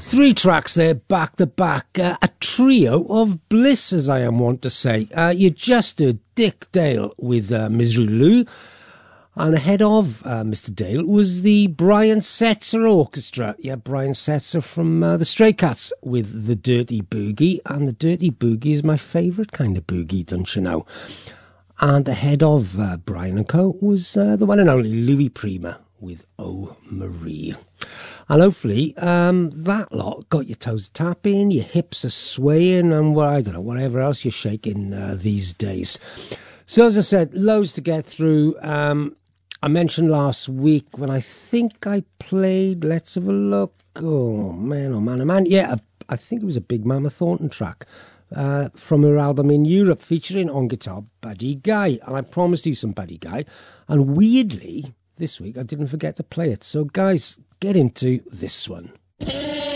Three tracks there, back to back. A trio of bliss, as I am wont to say. You just heard Dick Dale with Misery Lou. And ahead of Mr. Dale was the Brian Setzer Orchestra. Yeah, Brian Setzer from the Stray Cats with the Dirty Boogie. And the Dirty Boogie is my favourite kind of boogie, don't you know? And ahead of Brian and Co. was the one and only Louis Prima with Oh Marie. And hopefully that lot got your toes tapping, your hips are swaying, and well, I don't know, whatever else you're shaking these days. So as I said, loads to get through. I mentioned last week when I think I played, let's have a look. Oh man, oh man, oh man. Yeah, I think it was a Big Mama Thornton track from her album In Europe, featuring on guitar Buddy Guy. And I promised you some Buddy Guy. And weirdly, this week I didn't forget to play it. So guys, get into this one.